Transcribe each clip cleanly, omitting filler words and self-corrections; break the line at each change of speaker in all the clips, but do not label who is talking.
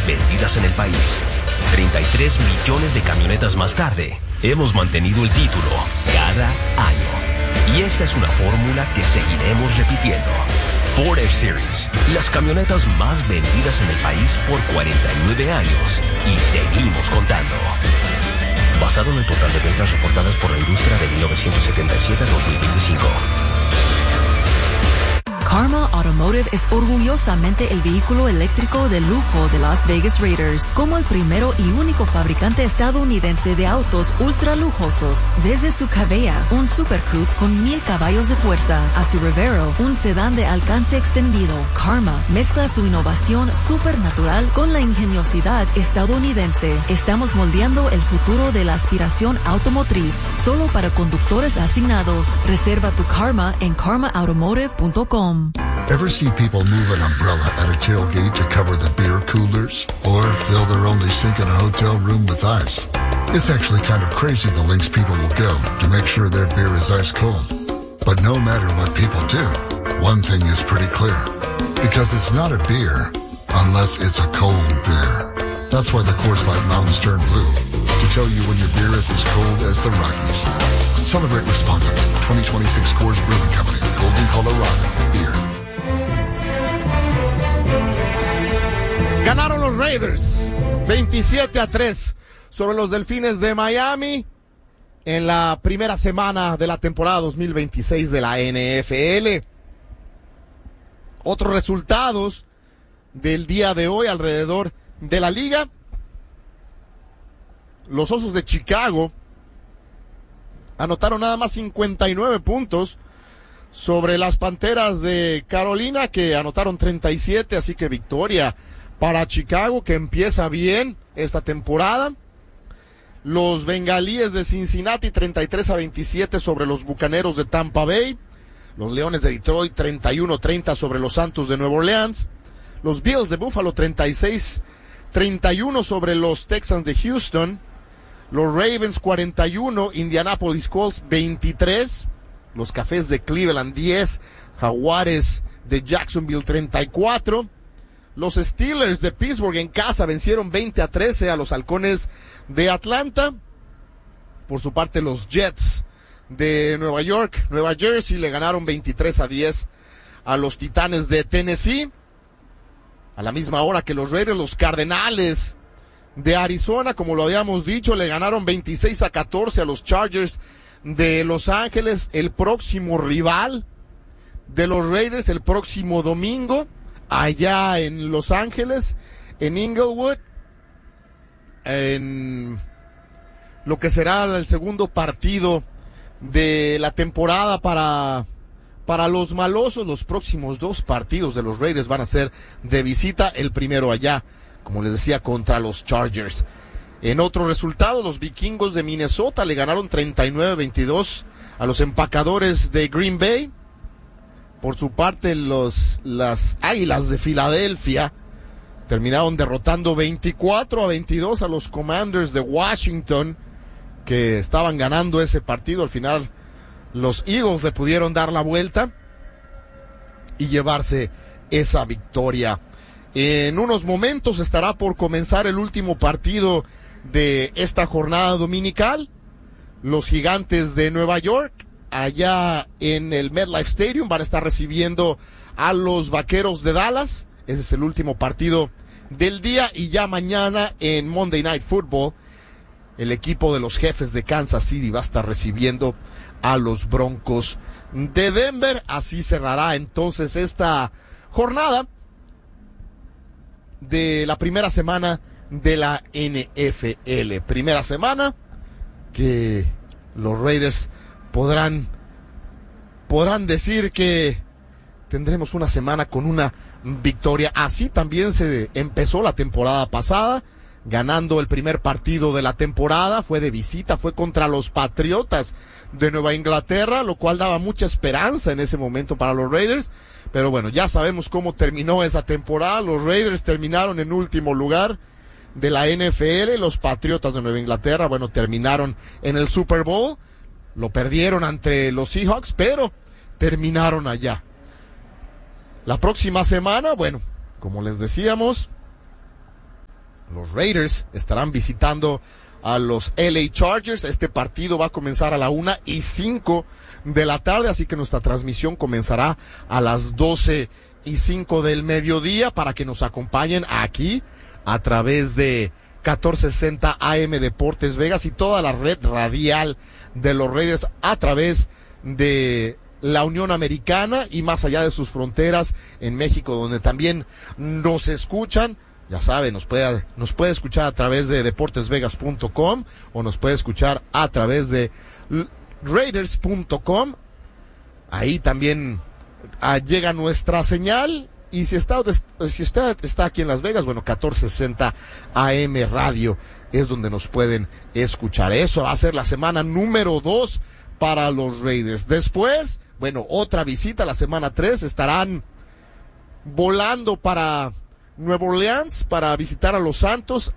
más vendidas en el país. 33 millones de camionetas más tarde, hemos mantenido el título cada año. Y esta es una fórmula que seguiremos repitiendo. Ford F-Series, las camionetas más vendidas en el país por 49 años. Y seguimos contando. Basado en el total de ventas reportadas por la industria de 1977 a 2025.
Karma Automotive es orgullosamente el vehículo eléctrico de lujo de Las Vegas Raiders, como el primero y único fabricante estadounidense de autos ultra lujosos. Desde su Cavea, un Super Coupe con 1000 caballos de fuerza, a su Revero, un sedán de alcance extendido, Karma mezcla su innovación supernatural con la ingeniosidad estadounidense. Estamos moldeando el futuro de la aspiración automotriz, solo para conductores asignados. Reserva tu Karma en karmaautomotive.com.
Ever see people move an umbrella at a tailgate to cover the beer coolers? Or fill their only sink in a hotel room with ice? It's actually kind of crazy the lengths people will go to make sure their beer is ice cold. But no matter what people do, one thing is pretty clear. Because it's not a beer unless it's a cold beer. That's why the Coors Light Mountains turn blue. To tell you when your beer is as cold as the Rockies. Celebrate responsibly. 2026 Coors Brewing Company. Golden, Colorado. Beer.
Ganaron los Raiders 27-3 sobre los Delfines de Miami en la primera semana de la temporada 2026 de la NFL. Otros resultados del día de hoy alrededor de la liga. Los Osos de Chicago anotaron nada más 59 puntos sobre las Panteras de Carolina, que anotaron 37, así que victoria para Chicago, que empieza bien esta temporada. Los Bengalíes de Cincinnati 33-27 sobre los Bucaneros de Tampa Bay. Los Leones de Detroit 31-30 sobre los Santos de Nueva Orleans. Los Bills de Buffalo 36-31 sobre los Texans de Houston. Los Ravens 41, Indianapolis Colts 23. Los Cafés de Cleveland 10, Jaguares de Jacksonville 34. Los Steelers de Pittsburgh en casa vencieron 20-13 a los Halcones de Atlanta. Por su parte, los Jets de Nueva Jersey le ganaron 23-10 a los Titanes de Tennessee. A la misma hora que los Raiders, los Cardenales de Arizona, como lo habíamos dicho, le ganaron 26-14 a los Chargers de Los Ángeles. El próximo rival de los Raiders el próximo domingo, allá en Los Ángeles, en Inglewood, en lo que será el segundo partido de la temporada para los malosos. Los próximos dos partidos de los Raiders van a ser de visita, el primero allá, como les decía, contra los Chargers. En otro resultado, los Vikingos de Minnesota le ganaron 39-22 a los Empacadores de Green Bay. Por su parte, las Águilas de Filadelfia terminaron derrotando 24-22 a los Commanders de Washington, que estaban ganando ese partido. Al final, los Eagles le pudieron dar la vuelta y llevarse esa victoria. En unos momentos estará por comenzar el último partido de esta jornada dominical. Los Gigantes de Nueva York, allá en el MetLife Stadium, van a estar recibiendo a los Vaqueros de Dallas. Ese es el último partido del día. Y ya mañana en Monday Night Football, el equipo de los Jefes de Kansas City va a estar recibiendo a los Broncos de Denver. Así cerrará entonces esta jornada de la primera semana de la NFL. Primera semana que los Raiders podrán decir que tendremos una semana con una victoria. Así también se empezó la temporada pasada, ganando el primer partido de la temporada. Fue de visita, fue contra los Patriotas de Nueva Inglaterra, lo cual daba mucha esperanza en ese momento para los Raiders. Pero bueno, ya sabemos cómo terminó esa temporada. Los Raiders terminaron en último lugar de la NFL. Los Patriotas de Nueva Inglaterra, bueno, terminaron en el Super Bowl. Lo perdieron ante los Seahawks, pero terminaron allá. La próxima semana, bueno, como les decíamos, los Raiders estarán visitando a los LA Chargers. Este partido va a comenzar a la 1:05 de la tarde, así que nuestra transmisión comenzará a las 12:05 del mediodía para que nos acompañen aquí a través de 1460 AM Deportes Vegas y toda la red radial de los Raiders a través de la Unión Americana y más allá de sus fronteras en México, donde también nos escuchan. Ya sabe, nos puede escuchar a través de deportesvegas.com o nos puede escuchar a través de raiders.com. Ahí también llega nuestra señal. Y si usted está aquí en Las Vegas, bueno, 1460 AM Radio es donde nos pueden escuchar. Eso va a ser la semana número 2 para los Raiders. Después, bueno, otra visita, la semana 3, estarán volando para Nueva Orleans para visitar a los Santos,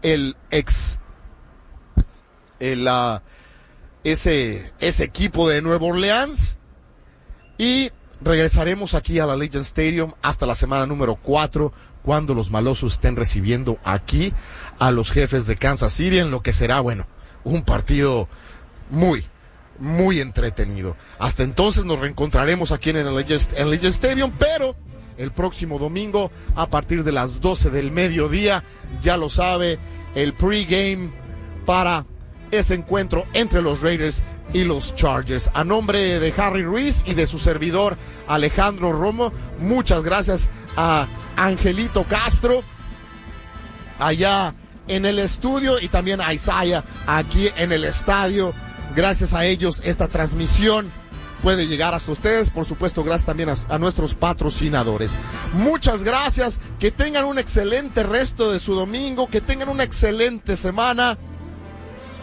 ese equipo de Nueva Orleans, y regresaremos aquí a la Allegiant Stadium hasta la semana número 4, cuando los malosos estén recibiendo aquí a los Jefes de Kansas City, en lo que será, bueno, un partido muy, muy entretenido. Hasta entonces nos reencontraremos aquí en el Allegiant Stadium, pero el próximo domingo a partir de las 12 del mediodía, ya lo sabe, el pregame para ese encuentro entre los Raiders y los Chargers. A nombre de Harry Ruiz y de su servidor Alejandro Romo, muchas gracias a Angelito Castro allá en el estudio y también a Isaiah aquí en el estadio. Gracias a ellos esta transmisión puede llegar hasta ustedes, por supuesto, gracias también a nuestros patrocinadores. Muchas gracias, que tengan un excelente resto de su domingo, que tengan una excelente semana.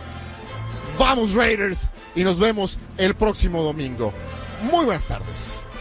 ¡Vamos Raiders! Y nos vemos el próximo domingo. Muy buenas tardes.